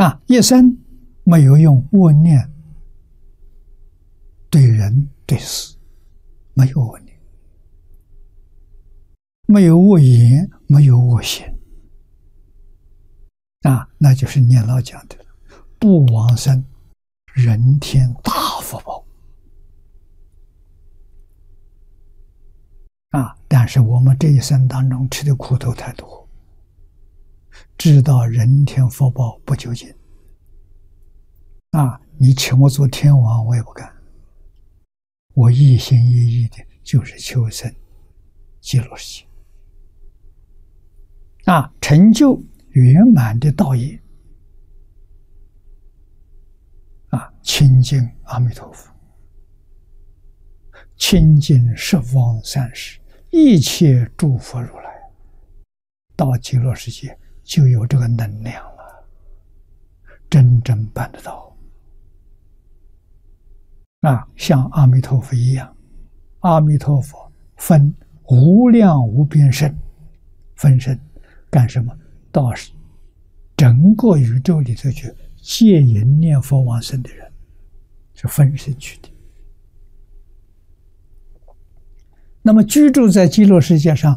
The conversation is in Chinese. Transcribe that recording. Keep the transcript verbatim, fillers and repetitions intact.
啊，一生没有用恶念对人对事，没有恶念，没有恶言，没有恶行，啊，那就是念老讲的不往生人天大福报。啊！但是我们这一生当中吃的苦头太多，知道人天福报不究竟。啊！你请我做天王，我也不干。我一心一意的就是求生极乐世界，啊，成就圆满的道业，啊，亲近阿弥陀佛，亲近十方三世。一切诸佛如来，到极乐世界就有这个能量了，真正办得到。啊，像阿弥陀佛一样，阿弥陀佛分无量无边身，分身干什么？到整个宇宙里头去戒淫念佛往生的人，是分身去的。那么居住在极乐世界上